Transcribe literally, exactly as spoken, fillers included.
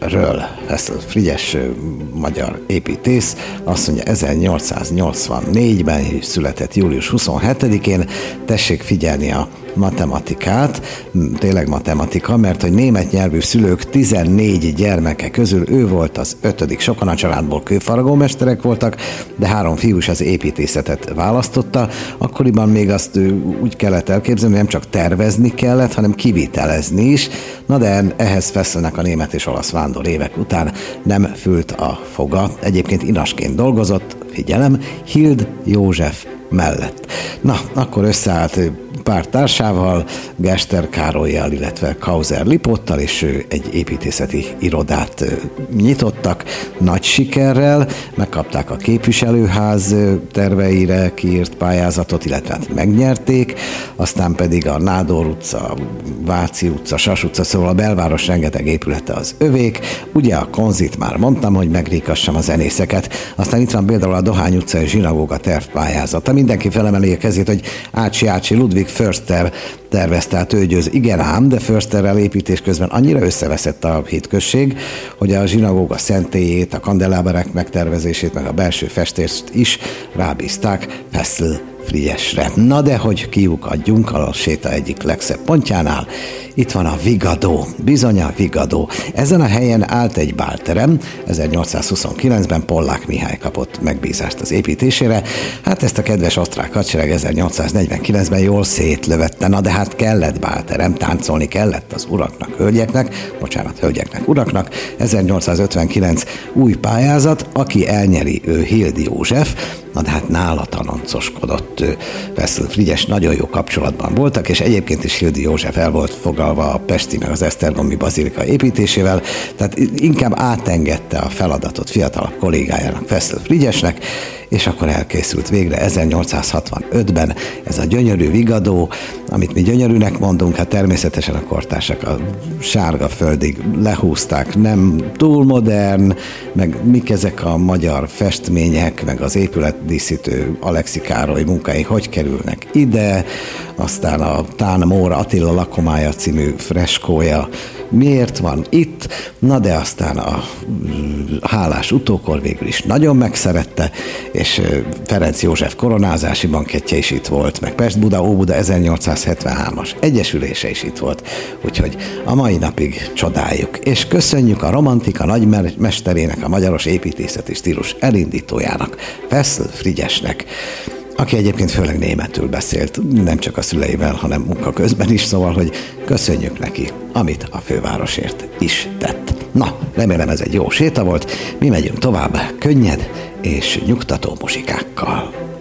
Frigyesről. Feszl Frigyes magyar építész, azt mondja, ezernyolcszáznyolcvannégyben született július huszonhetedikén. Tessék figyelni a matematikát, tényleg matematika, mert hogy német nyelvű szülők tizennégy gyermeke közül ő volt az ötödik. Sokan a családból kőfaragómesterek voltak, de három fiú is az építészetet választotta. Akkoriban még azt úgy kellett elképzelni, nem csak tervezni kellett, hanem kivitelezni is. Na de ehhez Feszlnek a német és olasz vándor évek után nem fült a foga. Egyébként inasként dolgozott, figyelem, Hild József mellett. Na, akkor összeállt pár társával, Gester Károllyal, illetve Kauser Lipóttal, és ő egy építészeti irodát nyitottak nagy sikerrel, megkapták a képviselőház terveire kiírt pályázatot, illetve hát megnyerték, aztán pedig a Nádor utca, Váci utca, Sas utca, szóval a belváros rengeteg épülete az övék, ugye a Konzit már mondtam, hogy megríkassam a zenészeket, aztán itt van például a Dohány utca és zsinagóga tervpályázata. Mindenki felemeli a kezét, hogy Ácsi Ácsi Ludwig Förster tervezte, hát ő győz. Igen ám, de Försterrel építés közben annyira összeveszett a hétközség, hogy a zsinagóga szentélyét, a kandeláberek megtervezését, meg a belső festést is rábízták Feszl Frigyesre. Na de hogy kiukadjunk a séta egyik legszebb pontjánál, itt van a Vigadó, bizony a Vigadó. Ezen a helyen állt egy bálterem, ezernyolcszázhuszonkilencben Pollák Mihály kapott megbízást az építésére. Hát ezt a kedves osztrák hadsereg ezernyolcszáznegyvenkilencben jól szétlövette, na de hát kellett bálterem, táncolni kellett az uraknak, hölgyeknek, bocsánat, hölgyeknek, uraknak. ezernyolcszázötvenkilenc új pályázat, aki elnyeri, ő Hild József, na de hát nála tanoncoskodott Feszl Frigyes, nagyon jó kapcsolatban voltak, és egyébként is Hild József el volt fogalva a pesti meg az esztergomi bazilika építésével, tehát inkább átengedte a feladatot fiatalabb kollégájának, Feszl Frigyesnek, és akkor elkészült végre ezernyolcszázhatvanötben ez a gyönyörű Vigadó, amit mi gyönyörűnek mondunk, hát természetesen a kortársak a sárga földig lehúzták, nem túl modern, meg mik ezek a magyar festmények, meg az épületdíszítő Alexi Károly munkái, hogy kerülnek ide, aztán a Tán Mór Attila lakomája című freskója miért van itt, na de aztán a hálás utókor végül is nagyon megszerette, és Ferenc József koronázási bankettje is itt volt, meg Pest-Buda-Óbuda ezernyolcszázhetvenhármas egyesülése is itt volt, úgyhogy a mai napig csodáljuk, és köszönjük a romantika nagymesterének, a magyaros építészeti stílus elindítójának, Feszl Frigyesnek, aki egyébként főleg németül beszélt, nem csak a szüleivel, hanem munka közben is, szóval, hogy köszönjük neki, amit a fővárosért is tett. Na, remélem ez egy jó séta volt, mi megyünk tovább könnyed és nyugtató muzsikákkal.